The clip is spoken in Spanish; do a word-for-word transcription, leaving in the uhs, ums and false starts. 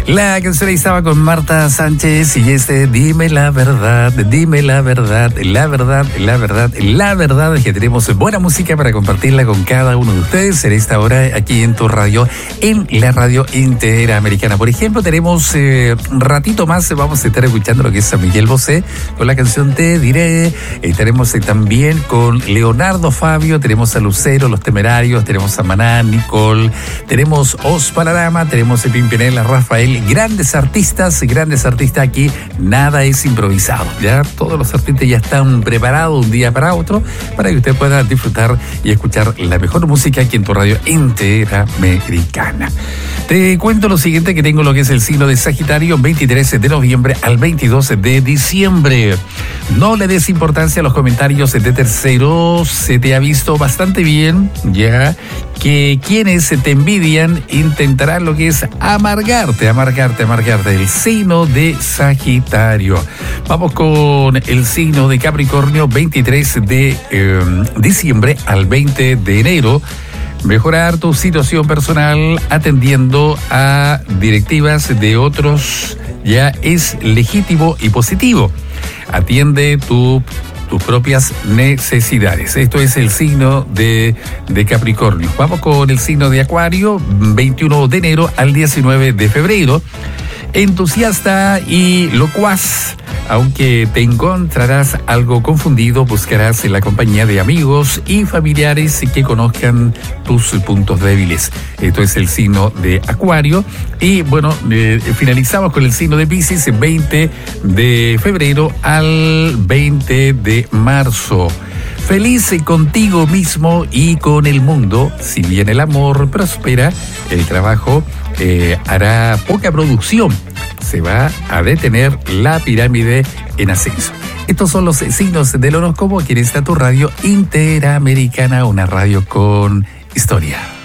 La canción ahí estaba con Marta Sánchez y este Dime la verdad, dime la verdad, la verdad, la verdad, la verdad es que tenemos buena música para compartirla con cada uno de ustedes en esta hora aquí en tu radio, en la radio interamericana. Por ejemplo, tenemos eh, un ratito más, vamos a estar escuchando lo que es San Miguel Bosé con la canción Te Diré. Estaremos eh, también con Leonardo Fabio, tenemos a Lucero, Los Temerarios, tenemos a Maná, Nicole, tenemos Os Panorama, tenemos a Pimpinela, Rafael. Grandes artistas, grandes artistas aquí, nada es improvisado, ya todos los artistas ya están preparados un día para otro para que usted pueda disfrutar y escuchar la mejor música aquí en tu radio interamericana. Te cuento lo siguiente, que tengo lo que es el signo de Sagitario, veintitrés de noviembre al veintidós de diciembre. No le des importancia a los comentarios de terceros, se te ha visto bastante bien, ya que quienes te envidian intentarán lo que es amargarte, amargarte, amargarte. El signo de Sagitario. Vamos con el signo de Capricornio, veintitrés de eh, diciembre al veinte de enero. Mejorar tu situación personal atendiendo a directivas de otros ya es legítimo y positivo. Atiende tu tus propias necesidades. Esto es el signo de, de Capricornio. Vamos con el signo de Acuario, veintiuno de enero al diecinueve de febrero. Entusiasta y locuaz, aunque te encontrarás algo confundido, buscarás en la compañía de amigos y familiares que conozcan tus puntos débiles. Esto es el signo de Acuario. Y bueno, eh, finalizamos con el signo de Piscis, veinte de febrero al veinte de marzo. Feliz contigo mismo y con el mundo. Si bien el amor prospera, el trabajo eh, hará poca producción. Se va a detener la pirámide en ascenso. Estos son los signos del horóscopo. Aquí está tu radio interamericana, una radio con historia.